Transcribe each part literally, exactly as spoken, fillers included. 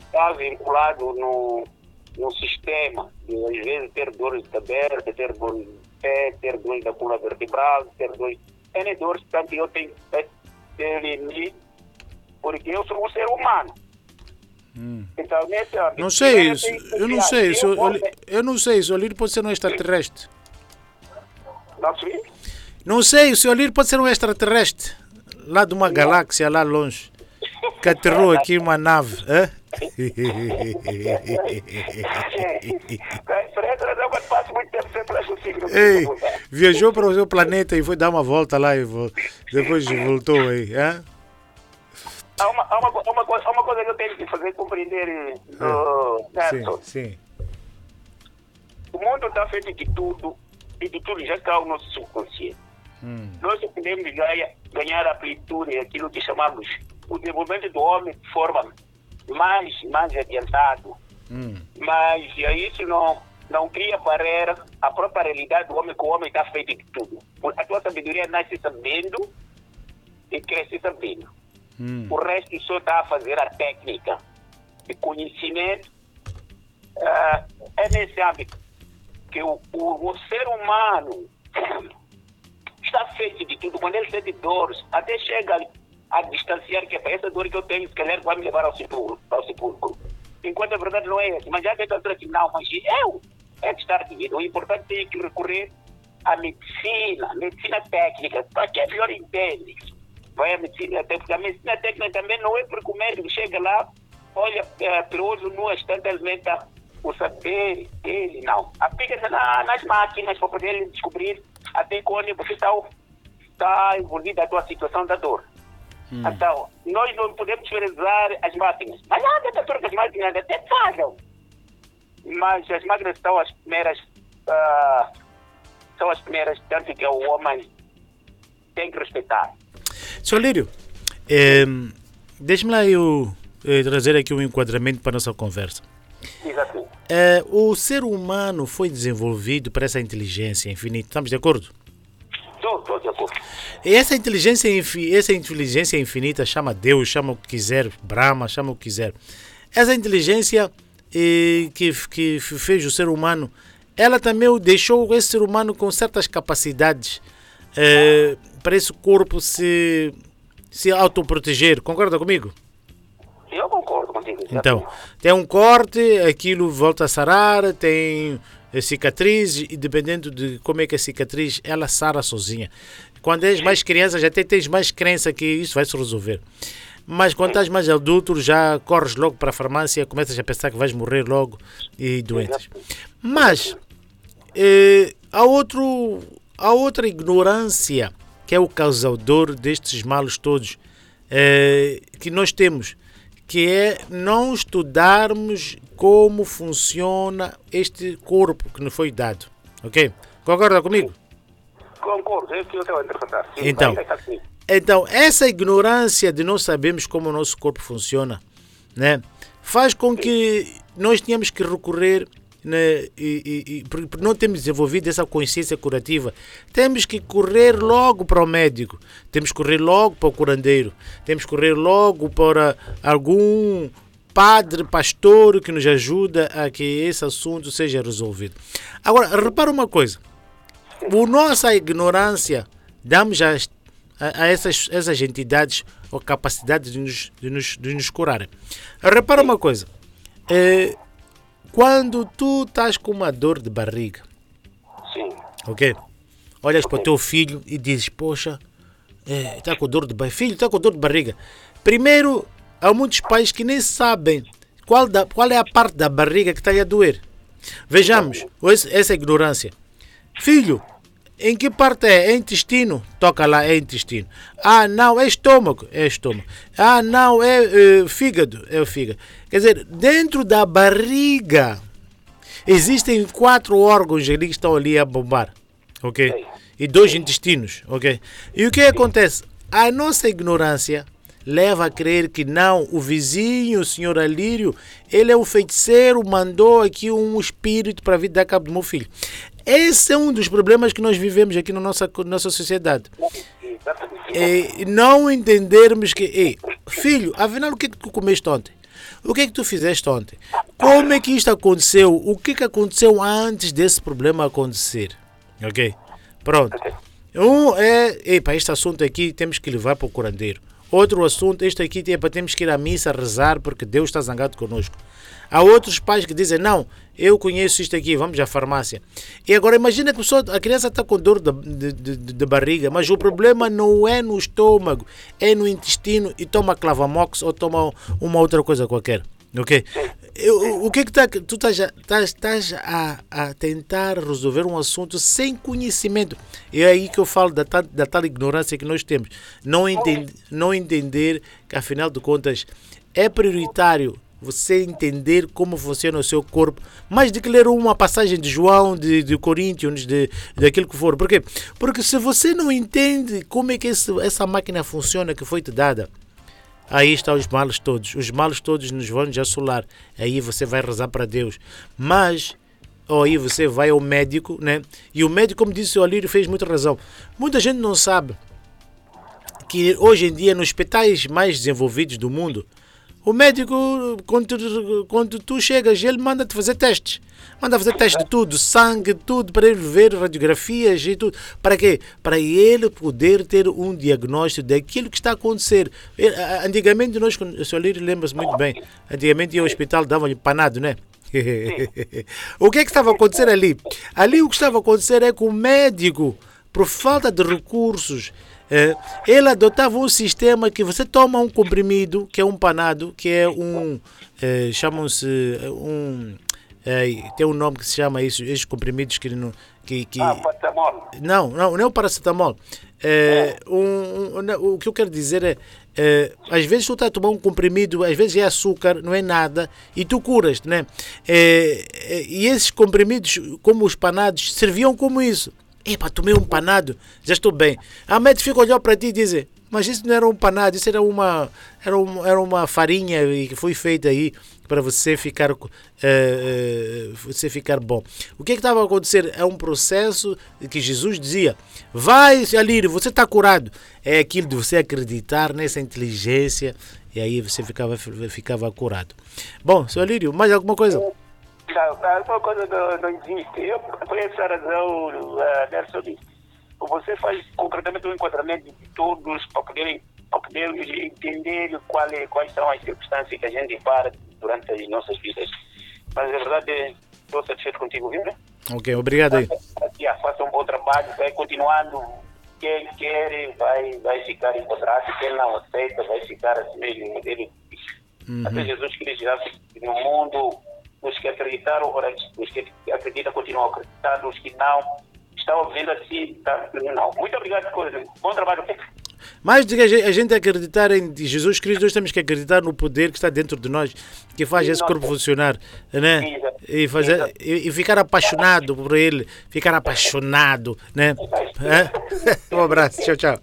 está vinculado no, no sistema, de, às vezes ter dores de cabeça, ter dores de pé, ter dores da coluna vertebral, ter dores, N dores, portanto eu tenho que ter, porque eu sou um ser humano. Hum. Então, nesse âmbito, não sei, eu, isso, eu não sei, se eu, eu não sei, se o Olírio pode ser um extraterrestre. Não sei? Não sei, o seu Olírio pode ser um extraterrestre, lá de uma não. galáxia, lá longe, que aterrou aqui uma nave. Hã? Ei, viajou para o seu planeta e foi dar uma volta lá e depois voltou aí. Hã? Há uma, há, uma, há, uma coisa, há uma coisa que eu tenho que fazer compreender do Nelson. Sim, sim. O mundo está feito de tudo e de tudo já está o nosso subconsciente. Hum. Nós podemos ganhar, ganhar amplitude, aquilo que chamamos o desenvolvimento do homem de forma mais, mais adiantado. Hum. Mas isso não, não cria barreira à própria realidade do homem, que o homem está feito de tudo. A tua sabedoria nasce sabendo e cresce sabendo. Hum. O resto só está a fazer a técnica de conhecimento. Uh, é nesse âmbito que o, o, o ser humano está feito de tudo. Quando ele sente dores, até chega a distanciar que essa dor que eu tenho, se calhar vai me levar ao sepulcro. Ao sepulcro. Enquanto a verdade não é essa. Mas já que eu estou assim, não, mas eu é que estar dividido. O importante é que recorrer à medicina, medicina técnica, para que é pior entende. Vai a medicina técnica. A medicina técnica também não é porque o médico chega lá, olha é, pelo olho nu, estante alimenta o saber dele, não. Aplica-se na, nas máquinas para poder descobrir até quando você está, está envolvido na tua situação da dor. Hum. Então, nós não podemos desprezar as máquinas. Mas nada da dor que as máquinas até fazem. Mas as máquinas são as primeiras, uh, são as primeiras, tanto que o homem tem que respeitar. senhor Lírio, eh, deixe-me lá eu eh, trazer aqui um enquadramento para a nossa conversa. Exato. Eh, o ser humano foi desenvolvido para essa inteligência infinita, estamos de acordo? Estou, estou de acordo. E essa inteligência, essa inteligência infinita, chama Deus, chama o que quiser, Brahma, chama o que quiser. Essa inteligência eh, que, que fez o ser humano, ela também deixou esse ser humano com certas capacidades eh, para esse corpo se, se autoproteger. Concorda comigo? Eu concordo contigo. Então, tem um corte, aquilo volta a sarar, tem cicatriz, e dependendo de como é que a cicatriz, ela sara sozinha. Quando és mais criança, já até tens mais crença que isso vai se resolver. Mas quando estás mais adulto, já corres logo para a farmácia, começas a pensar que vais morrer logo e doentes. Mas, eh, há, outro, há outra ignorância, que é o causador destes males todos, eh, que nós temos, que é não estudarmos como funciona este corpo que nos foi dado. Ok? Concorda comigo? Concordo, é o que eu estava a interpretar. Sim, então, então, essa ignorância de não sabermos como o nosso corpo funciona, né, faz com que nós tenhamos que recorrer, né, e, e, e por não termos desenvolvido essa consciência curativa, temos que correr logo para o médico, temos que correr logo para o curandeiro, temos que correr logo para algum padre, pastor que nos ajuda a que esse assunto seja resolvido. Agora, repara uma coisa, por nossa ignorância, damos a, a, a essas, essas entidades a capacidade de nos, de nos, de nos curar. Repara uma coisa, é, quando tu estás com uma dor de barriga, sim, ok? Olhas para o teu filho e dizes, poxa, é, está com dor de barriga. Filho, está com dor de barriga. Primeiro, há muitos pais que nem sabem qual, da, qual é a parte da barriga que está a doer. Vejamos, essa ignorância. Filho, em que parte é? É intestino? Toca lá, é intestino. Ah, não, é estômago? É estômago. Ah, não, é, é fígado? É o fígado. Quer dizer, dentro da barriga existem quatro órgãos ali que estão ali a bombar, ok? E dois intestinos, ok? E o que acontece? A nossa ignorância leva a crer que não, o vizinho, o senhor Alírio, ele é um feiticeiro, mandou aqui um espírito para vir dar cabo do meu filho. Esse é um dos problemas que nós vivemos aqui na nossa, nossa sociedade. É não entendermos que, ei, filho, afinal o que, é que tu comeste ontem? O que é que tu fizeste ontem? Como é que isto aconteceu? O que é que aconteceu antes desse problema acontecer? Ok? Pronto. Um é, epa, este assunto aqui temos que levar para o curandeiro. Outro assunto, este aqui, epa, temos que ir à missa rezar porque Deus está zangado conosco. Há outros pais que dizem, não, eu conheço isto aqui, vamos à farmácia. E agora imagina que a, pessoa, a criança está com dor de, de, de, de barriga, mas o problema não é no estômago, é no intestino e toma Clavamox ou toma uma outra coisa qualquer. Ok? Eu, o que é que tá, tu estás, estás, estás a, a tentar resolver um assunto sem conhecimento? É aí que eu falo da, da tal ignorância que nós temos. Não, entende, não entender que, afinal de contas, é prioritário você entender como funciona o seu corpo, mais do que ler uma passagem de João, de, de Coríntios, de, de aquilo que for. Por quê? Porque se você não entende como é que esse, essa máquina funciona que foi te dada, aí estão os males todos. Os males todos nos vão assolar. Aí você vai rezar para Deus. Mas, ou aí você vai ao médico, né? E o médico, como disse o Alírio, fez muita razão. Muita gente não sabe que hoje em dia, nos hospitais mais desenvolvidos do mundo, o médico, quando tu, quando tu chegas, ele manda-te fazer testes. Manda fazer testes de tudo, sangue, tudo, para ele ver radiografias e tudo. Para quê? Para ele poder ter um diagnóstico daquilo que está a acontecer. Antigamente, nós, o senhor Lírio lembra-se muito bem, antigamente ia ao hospital, davam-lhe panado, né? O que é que estava a acontecer ali? Ali o que estava a acontecer é que o médico, por falta de recursos, É, ele adotava um sistema que você toma um comprimido, que é um panado, que é um, é, chamam-se, um, é, tem um nome que se chama isso, esses comprimidos que não... Que, que, ah, paracetamol. Não, não, não é o paracetamol. É, é. Um, um, o que eu quero dizer é, é, às vezes tu estás a tomar um comprimido, às vezes é açúcar, não é nada, e tu curas, né? É, é, e esses comprimidos, como os panados, serviam como isso. Epa, tomei um panado, já estou bem. A médica fica olhando para ti e diz, mas isso não era um panado, isso era uma, era uma, era uma farinha que foi feita aí para você ficar, uh, uh, você ficar bom. O que é que estava a acontecer? É um processo que Jesus dizia, vai, Alírio, você está curado. É aquilo de você acreditar nessa inteligência e aí você ficava, ficava curado. Bom, seu Alírio, mais alguma coisa? Não, alguma coisa não, não existe. Eu, por essa razão, uh, Nelson, você faz concretamente um enquadramento de todos para poderem, para podermos entender qual é, quais são as circunstâncias que a gente para durante as nossas vidas. Mas, na verdade, estou satisfeito contigo, viu, né? Ok, obrigado aí. Faça, faça um bom trabalho, vai continuando. Quem quer vai, vai ficar enquadrado, quem não aceita vai ficar assim mesmo em modelo. Uhum. Até Jesus Cristo já no mundo. Os que acreditaram, os que acreditam continuam a acreditar, os que não estão vendo assim, tá? Não. Muito obrigado, coisa. Bom trabalho. Mais do que a gente acreditar em Jesus Cristo, nós temos que acreditar no poder que está dentro de nós, que faz esse corpo funcionar, né? E, fazer, e, e ficar apaixonado por ele, ficar apaixonado, né? É? Um abraço, tchau, tchau.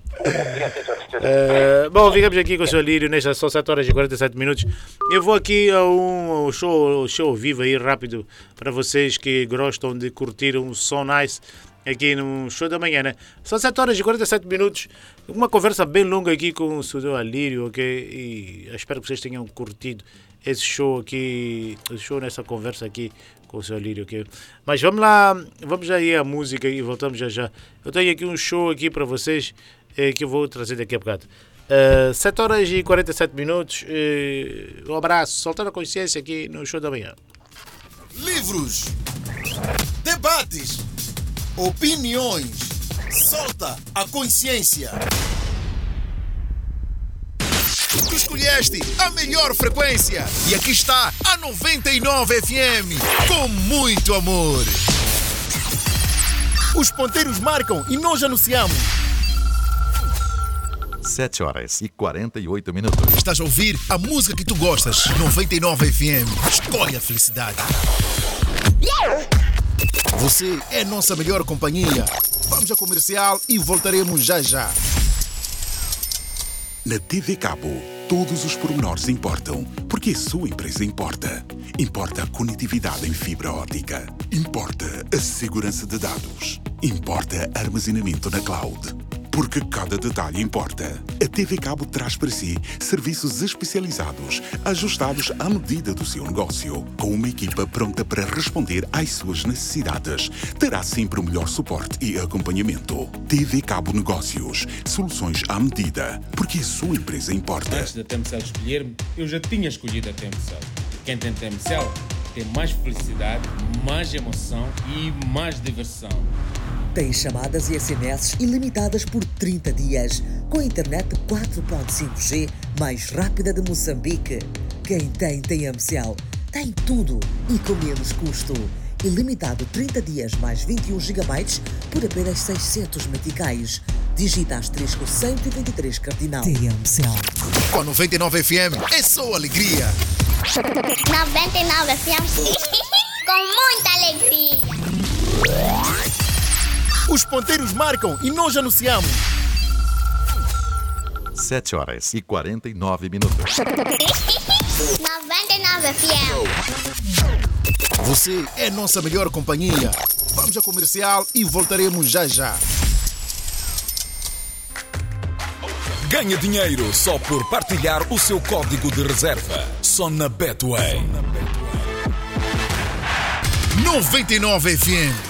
Uh, bom, ficamos aqui com o senhor Lírio nestas só sete horas e quarenta e sete minutos. Eu vou aqui a um show, show vivo aí rápido para vocês que gostam de curtir um som nice aqui no show da manhã, né? São sete horas e quarenta e sete minutos. Uma conversa bem longa aqui com o senhor Alírio, ok? E espero que vocês tenham curtido esse show aqui, esse show nessa conversa aqui com o senhor Alírio, ok? Mas vamos lá, vamos já ir à música e voltamos já já. Eu tenho aqui um show aqui para vocês eh, que eu vou trazer daqui a bocado. Uh, sete horas e quarenta e sete minutos. Uh, um abraço, soltando a consciência aqui no show da manhã. Livros, debates, opiniões. Solta a consciência. Tu escolheste a melhor frequência e aqui está a noventa e nove F M com muito amor. Os ponteiros marcam e nós anunciamos. sete horas e quarenta e oito minutos. Estás a ouvir a música que tu gostas. noventa e nove F M. Escolhe a felicidade. Você é nossa melhor companhia. Vamos ao comercial e voltaremos já já. Na T V Cabo, todos os pormenores importam, porque a sua empresa importa. Importa a conectividade em fibra óptica. Importa a segurança de dados. Importa armazenamento na cloud. porque cada detalhe importa. A T V Cabo traz para si serviços especializados, ajustados à medida do seu negócio, com uma equipa pronta para responder às suas necessidades. Terá sempre o melhor suporte e acompanhamento. T V Cabo Negócios, soluções à medida, porque a sua empresa importa. Antes da T M C L escolher-me, eu já tinha escolhido a T M C L. Quem tem T M C L tem mais felicidade, mais emoção e mais diversão. Tem chamadas e S M S ilimitadas por trinta dias, com a internet quatro ponto cinco G mais rápida de Moçambique. Quem tem T M C L tem tudo e com menos custo. Ilimitado trinta dias mais vinte e um gigabytes por apenas seiscentos meticais. Digita asterisco cento e vinte e três cardinal. T M C L. Com a noventa e nove F M é só alegria. noventa e nove F M. Com muita alegria. Os ponteiros marcam e nós anunciamos. sete horas e quarenta e nove minutos. noventa e nove F M. Você é nossa melhor companhia. Vamos ao comercial e voltaremos já já. Ganhe dinheiro só por partilhar o seu código de reserva. Só na Betway. noventa e nove F M.